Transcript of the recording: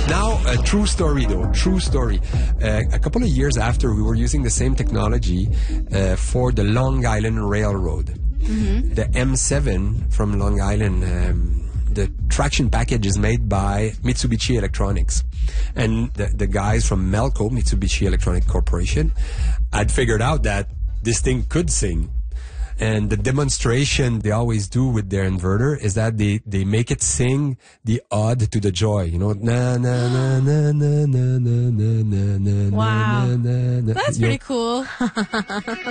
Now, a true story though, true story. A couple of years after, we were using the same technology for the Long Island Railroad. Mm-hmm. The M7 from Long Island, the traction package is made by Mitsubishi Electronics. And the guys from Melco, Mitsubishi Electronic Corporation, had figured out that this thing could sing. And the demonstration they always do with their inverter is that they make it sing the ode to the joy. You know, na na na na na na na na na. Wow, na, na, na. that's pretty cool.